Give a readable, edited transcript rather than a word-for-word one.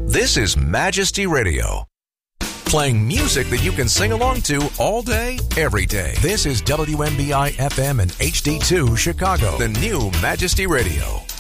This is Majesty Radio, playing music that you can sing along to all day, every day. This is WMBI FM and HD2 Chicago, the new Majesty Radio.